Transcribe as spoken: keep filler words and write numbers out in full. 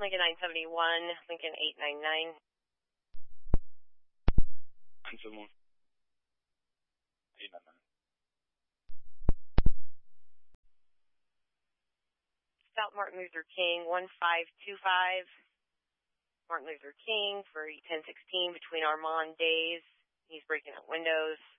Lincoln nine seventy-one, Lincoln eight ninety-nine. nine seventy-one. eight ninety-nine. South Martin Luther King, one five two five. Martin Luther King for ten sixteen between Armand days. He's breaking out windows.